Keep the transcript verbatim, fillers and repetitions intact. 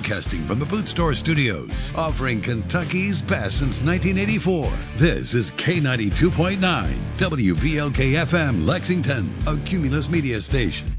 broadcasting from the Boot Store Studios, offering Kentucky's best since nineteen eighty-four. This is K ninety-two point nine, W V L K F M, Lexington, a Cumulus Media station.